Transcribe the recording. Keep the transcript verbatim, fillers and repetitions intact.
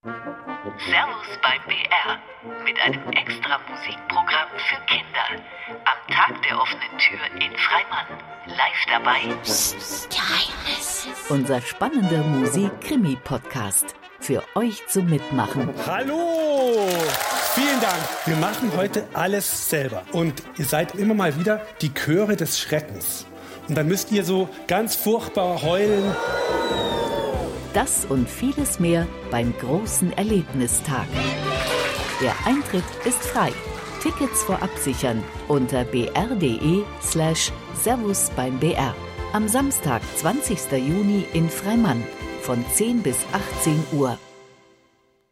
Servus beim B R mit einem extra Musikprogramm für Kinder. Am Tag der offenen Tür in Freimann. Live dabei. Psst, Geheimnis. Unser spannender Musik-Krimi-Podcast. Für euch zum Mitmachen. Hallo! Vielen Dank. Wir machen heute alles selber. Und ihr seid immer mal wieder die Chöre des Schreckens. Und dann müsst ihr so ganz furchtbar heulen. Das und vieles mehr beim großen Erlebnistag. Der Eintritt ist frei. Tickets vorab sichern unter br.de slash servus beim BR. Am Samstag, zwanzigsten Juni in Freimann von zehn bis achtzehn Uhr.